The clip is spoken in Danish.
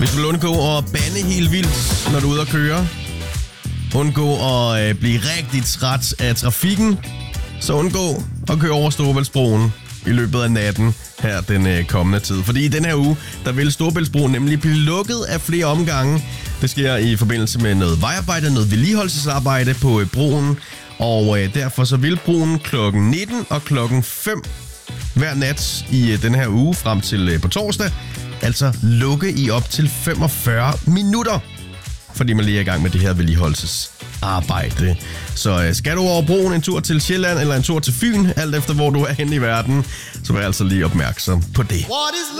Hvis du vil undgå at bande helt vildt, når du er ude at køre, undgå at blive rigtig træt af trafikken, så undgå at køre over Storebæltsbroen i løbet af natten her den kommende tid. Fordi i den her uge, der vil Storebæltsbroen nemlig blive lukket af flere omgange. Det sker i forbindelse med noget vejarbejde, noget vedligeholdelsesarbejde på broen. Og derfor så vil broen klokken 19 og klokken 5 hver nat i den her uge frem til på torsdag altså lukke i op til 45 minutter. Fordi man lige er i gang med det her vedligeholdelsesarbejde. Så skal du over broen en tur til Sjælland eller en tur til Fyn, alt efter hvor du er henne i verden, så vær altså lige opmærksom på det.